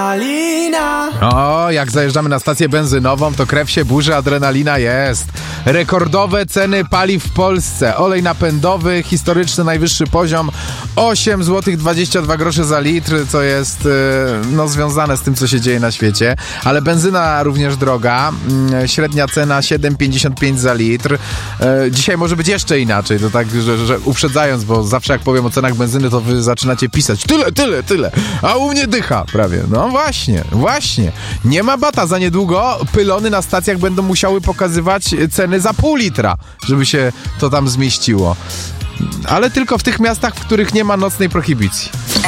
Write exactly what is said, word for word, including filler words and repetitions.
Adrenalina. O, jak zajeżdżamy na stację benzynową, to krew się burzy, adrenalina jest. Rekordowe ceny paliw w Polsce. Olej napędowy, historyczny najwyższy poziom, osiem złotych dwadzieścia dwa grosze za litr, co jest no związane z tym, co się dzieje na świecie. Ale benzyna również droga. Średnia cena siedem pięćdziesiąt pięć za litr. Dzisiaj może być jeszcze inaczej, to tak, że, że uprzedzając, bo zawsze jak powiem o cenach benzyny, to wy zaczynacie pisać tyle, tyle, tyle, a u mnie dycha prawie. No właśnie, właśnie. Nie ma bata, za niedługo pylony na stacjach będą musiały pokazywać ceny za pół litra, żeby się to tam zmieściło. Ale tylko w tych miastach, w których nie ma nocnej prohibicji.